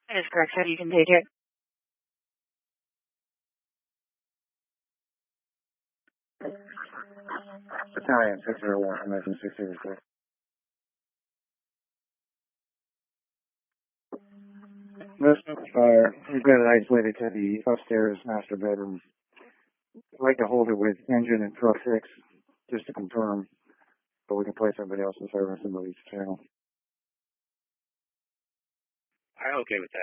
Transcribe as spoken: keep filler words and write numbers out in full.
That is correct, sir. You can take it. Battalion six zero one, I'm making six zero six. This fire, we've got it isolated to the upstairs master bedroom. I'd like to hold it with engine and truck six, just to confirm, but we can place somebody else in service and release the channel. I'm okay with that.